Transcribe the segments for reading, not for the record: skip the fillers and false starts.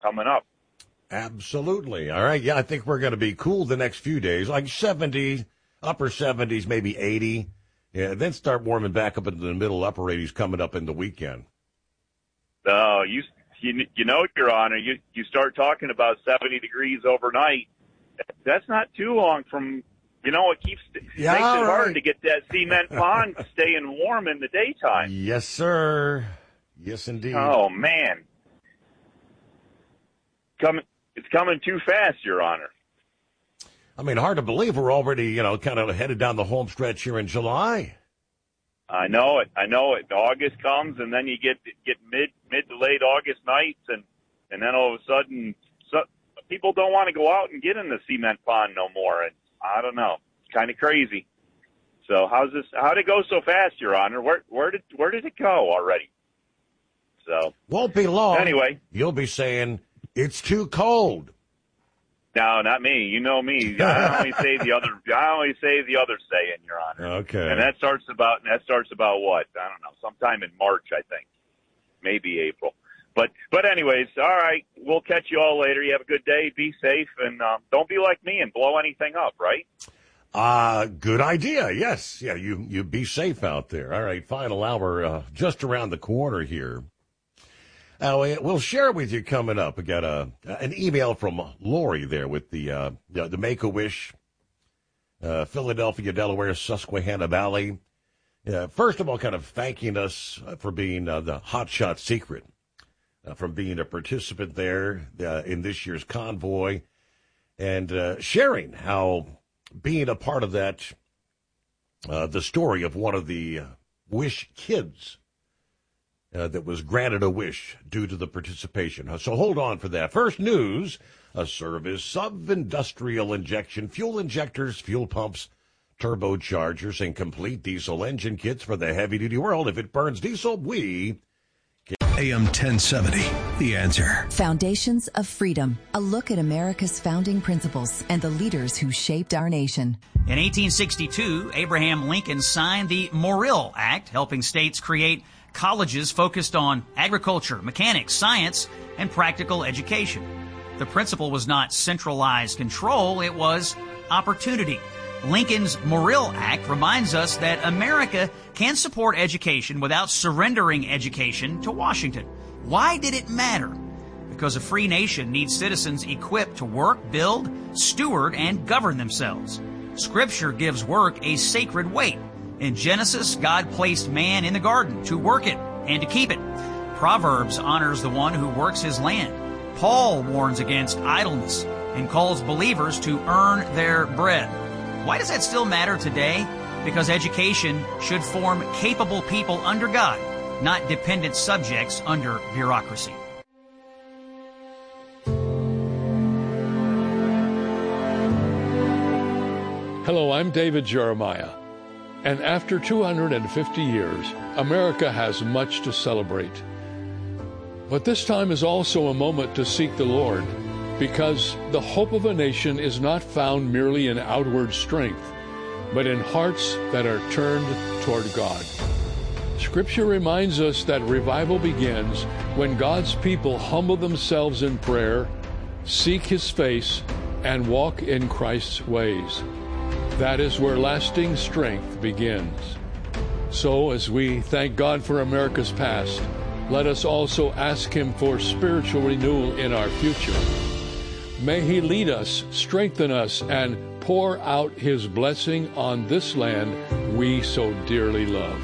coming up. Absolutely. All right. Yeah, I think we're going to be cool the next few days, like 70, upper 70s, maybe 80. Yeah, then start warming back up into the middle upper 80s coming up in the weekend. Oh, you know, Your Honor, you start talking about 70 degrees overnight. That's not too long from, it makes it hard to get that cement pond staying warm in the daytime. Yes, sir. Yes, indeed. Oh, man. It's coming too fast, Your Honor. I mean, hard to believe we're already, kind of headed down the home stretch here in July. I know it. August comes, and then you get mid to late August nights, and then all of a sudden, people don't want to go out and get in the cement pond no more. And I don't know. It's kind of crazy. So how'd it go so fast, Your Honor? Where did it go already? So won't be long. Anyway, you'll be saying it's too cold. No, not me. You know me. I only say the other saying, Your Honor. Okay. And that starts about what? I don't know. Sometime in March, I think. Maybe April. But anyways, all right. We'll catch you all later. You have a good day. Be safe, and don't be like me and blow anything up, right? Good idea. Yes. Yeah, you be safe out there. All right, final hour just around the corner here. We'll share it with you coming up. We got an email from Lori there with the Make-A-Wish, Philadelphia, Delaware, Susquehanna Valley. First of all, kind of thanking us for being the hotshot secret, from being a participant there in this year's convoy, and sharing how being a part of that, the story of one of the Wish kids that was granted a wish due to the participation. So hold on for that. First news, a service of industrial injection, fuel injectors, fuel pumps, turbochargers, and complete diesel engine kits for the heavy-duty world. If it burns diesel, we... AM 1070, The Answer. Foundations of Freedom, a look at America's founding principles and the leaders who shaped our nation. In 1862, Abraham Lincoln signed the Morrill Act, helping states create colleges focused on agriculture, mechanics, science, and practical education. The principle was not centralized control, it was opportunity. Lincoln's Morrill Act reminds us that America can support education without surrendering education to Washington. Why did it matter? Because a free nation needs citizens equipped to work, build, steward, and govern themselves. Scripture gives work a sacred weight. In Genesis, God placed man in the garden to work it and to keep it. Proverbs honors the one who works his land. Paul warns against idleness and calls believers to earn their bread. Why does that still matter today? Because education should form capable people under God, not dependent subjects under bureaucracy. Hello, I'm David Jeremiah. And after 250 years, America has much to celebrate. But this time is also a moment to seek the Lord, because the hope of a nation is not found merely in outward strength, but in hearts that are turned toward God. Scripture reminds us that revival begins when God's people humble themselves in prayer, seek His face, and walk in Christ's ways. That is where lasting strength begins. So, as we thank God for America's past, let us also ask Him for spiritual renewal in our future. May He lead us, strengthen us, and pour out His blessing on this land we so dearly love.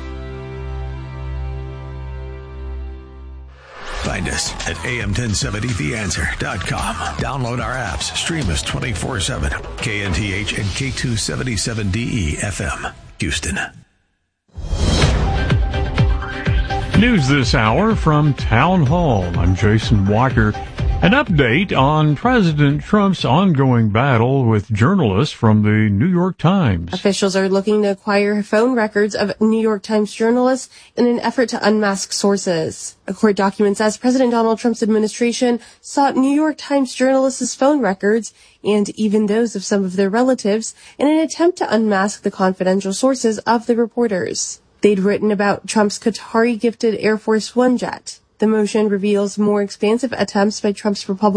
Find us at am1070theanswer.com. Download our apps. Stream us 24/7. KNTH and K277DE FM, Houston. News this hour from Town Hall. I'm Jason Walker. An update on President Trump's ongoing battle with journalists from the New York Times. Officials are looking to acquire phone records of New York Times journalists in an effort to unmask sources. A court document says President Donald Trump's administration sought New York Times journalists' phone records and even those of some of their relatives in an attempt to unmask the confidential sources of the reporters. They'd written about Trump's Qatari-gifted Air Force One jet. The motion reveals more expansive attempts by Trump's Republican